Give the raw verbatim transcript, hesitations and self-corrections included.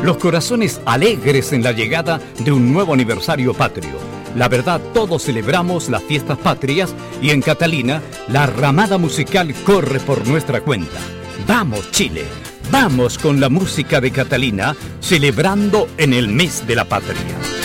los corazones alegres en la llegada de un nuevo aniversario patrio. La verdad, todos celebramos las fiestas patrias y en Catalina la ramada musical corre por nuestra cuenta. ¡Vamos, Chile! ¡Vamos con la música de Catalina, celebrando en el mes de la patria!